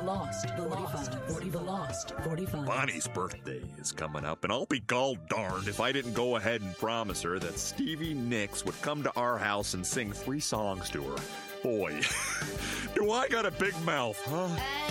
Lost 45. The Lost 45. Bonnie's birthday is coming up, and I'll be gall darned if I didn't go ahead and promise her that Stevie Nicks would come to our house and sing 3 songs to her. Boy, do I got a big mouth, huh?